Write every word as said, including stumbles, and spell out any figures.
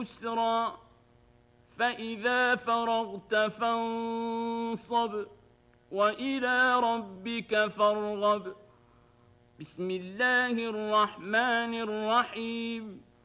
يسرا فإذا فرغت فانصب وإلى ربك فارغب. بسم الله الرحمن الرحيم